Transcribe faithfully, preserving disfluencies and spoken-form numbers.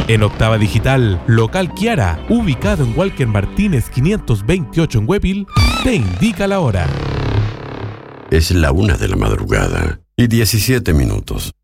En Octava Digital, local Kiara, ubicado en Walker Martínez quinientos veintiocho en Huepil, te indica la hora. Es la una de la madrugada y diecisiete minutos.